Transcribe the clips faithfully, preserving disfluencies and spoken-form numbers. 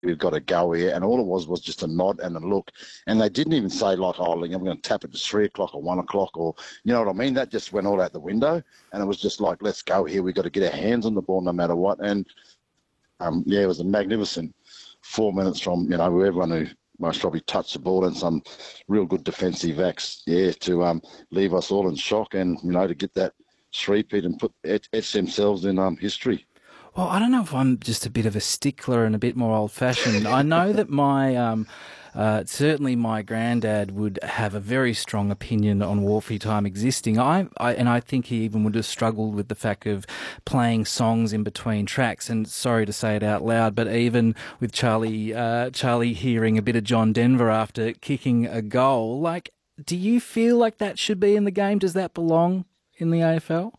we've got to go here. And all it was was just a nod and a look. And they didn't even say, like, oh, I'm going to tap it to three o'clock or one o'clock or, you know what I mean? That just went all out the window. And it was just like, let's go here. We've got to get our hands on the ball no matter what. And, um, yeah, it was a magnificent four minutes from, you know, everyone who most probably touched the ball and some real good defensive acts, yeah, to um, leave us all in shock and, you know, to get that three-peat and put etch themselves in um, history. Well, I don't know if I'm just a bit of a stickler and a bit more old-fashioned. I know that my, um, uh, certainly my granddad would have a very strong opinion on Wharfie time existing. I, I, and I think he even would have struggled with the fact of playing songs in between tracks. And sorry to say it out loud, but even with Charlie, uh, Charlie hearing a bit of John Denver after kicking a goal, like, do you feel like that should be in the game? Does that belong in the A F L?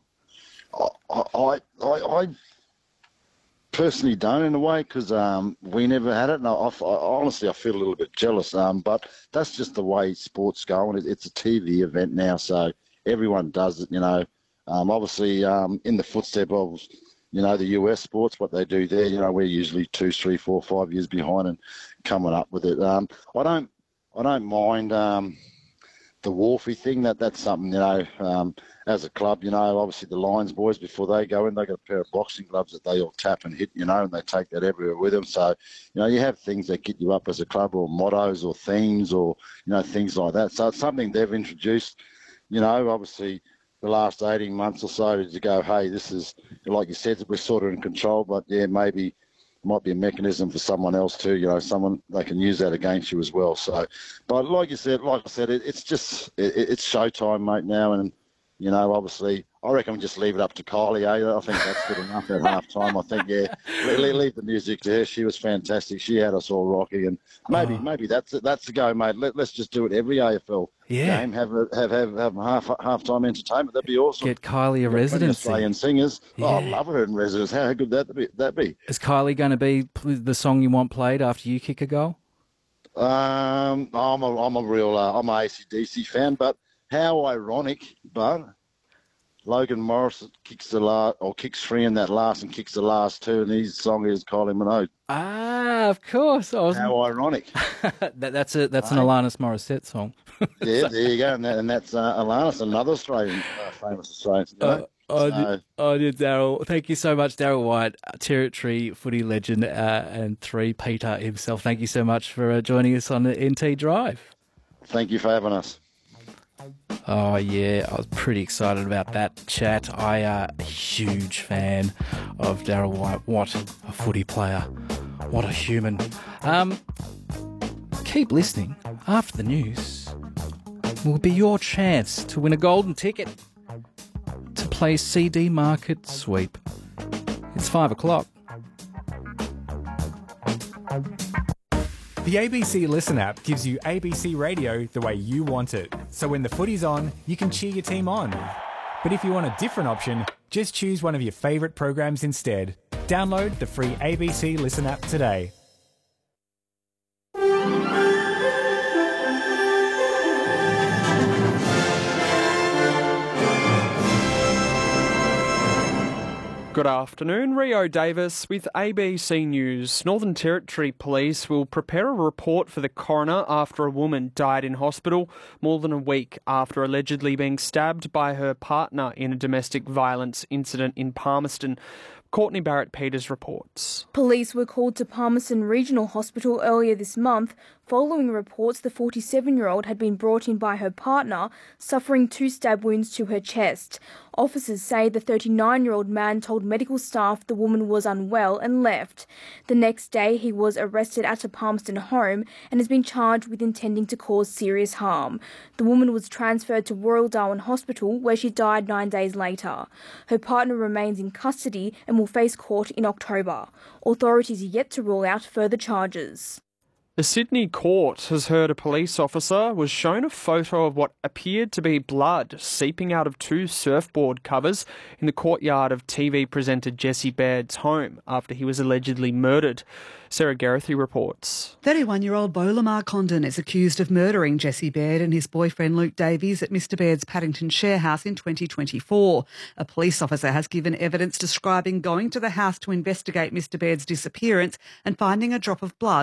I, I, I, I personally don't in a way because um, we never had it. And I, I, honestly, I feel a little bit jealous. Um, but that's just the way sports go. And it, it's a T V event now, so everyone does it, you know. Um, obviously, um, in the footstep of, you know, the U S sports, what they do there, you know, we're usually two, three, four, five years behind and coming up with it. Um, I don't, I don't mind um, the Wharfie thing. That that's something, you know. Um, As a club, you know, obviously the Lions boys, before they go in, they got a pair of boxing gloves that they all tap and hit, you know, and they take that everywhere with them. So, you know, you have things that get you up as a club or mottos or themes or, you know, things like that. So it's something they've introduced, you know, obviously the last eighteen months or so to go, hey, this is, like you said, we're sort of in control, but, yeah, maybe might be a mechanism for someone else too, you know, someone, they can use that against you as well. So, but like you said, like I said, it, it's just, it, it's showtime, mate, now, and, you know, obviously, I reckon we just leave it up to Kylie. Eh? I think that's good enough at half time. I think, yeah, leave, leave the music to her. She was fantastic. She had us all rocking. And maybe oh. maybe that's that's the go, mate. Let, let's just do it every A F L yeah. game. Have a, have have have half half time entertainment. That'd be awesome. Get Kylie a residency. Australian singers. Yeah. Oh, I love her in residence. How good that be? That be? Is Kylie going to be the song you want played after you kick a goal? Um, I'm a I'm a real uh, I'm a A C D C fan, but how ironic, but. Logan Morris kicks the last, or kicks three in that last and kicks the last two, and his song is Kylie Minogue. Ah, of course. I was... How ironic. that, that's a, that's hey. an Alanis Morissette song. yeah, there you go. And, that, and that's uh, Alanis, another Australian, uh, famous Australian. You know? uh, oh, so... oh, dear, Daryl. Thank you so much, Daryl White, Territory footy legend uh, and three-peater himself. Thank you so much for uh, joining us on the N T Drive. Thank you for having us. Oh, yeah, I was pretty excited about that chat. I am uh, a huge fan of Daryl White. What a footy player. What a human. Um, keep listening. After the news will be your chance to win a golden ticket to play C D Market Sweep. It's five o'clock. The A B C Listen app gives you A B C radio the way you want it. So when the footy's on, you can cheer your team on. But if you want a different option, just choose one of your favourite programs instead. Download the free A B C Listen app today. Good afternoon, Rio Davis with A B C News. Northern Territory Police will prepare a report for the coroner after a woman died in hospital more than a week after allegedly being stabbed by her partner in a domestic violence incident in Palmerston. Courtney Barrett-Peters reports. Police were called to Palmerston Regional Hospital earlier this month following reports the forty-seven-year-old had been brought in by her partner, suffering two stab wounds to her chest. Officers say the thirty-nine-year-old man told medical staff the woman was unwell and left. The next day, he was arrested at a Palmerston home and has been charged with intending to cause serious harm. The woman was transferred to Royal Darwin Hospital, where she died nine days later. Her partner remains in custody and will face court in October. Authorities are yet to rule out further charges. The Sydney court has heard a police officer was shown a photo of what appeared to be blood seeping out of two surfboard covers in the courtyard of T V presenter Jesse Baird's home after he was allegedly murdered. Sarah Garethy reports. thirty-one-year-old Beau Lamar Condon is accused of murdering Jesse Baird and his boyfriend Luke Davies at Mister Baird's Paddington share house in twenty twenty-four. A police officer has given evidence describing going to the house to investigate Mister Baird's disappearance and finding a drop of blood